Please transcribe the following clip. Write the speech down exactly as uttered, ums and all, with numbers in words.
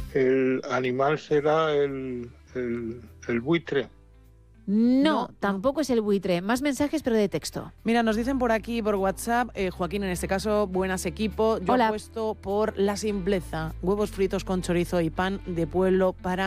el animal será el, el, el buitre. No, No, tampoco es el buitre. Más mensajes, pero de texto. Mira, nos dicen por aquí, por WhatsApp, eh, Joaquín, en este caso, buenas equipo. Yo Hola. apuesto por la simpleza. Huevos fritos con chorizo y pan de pueblo para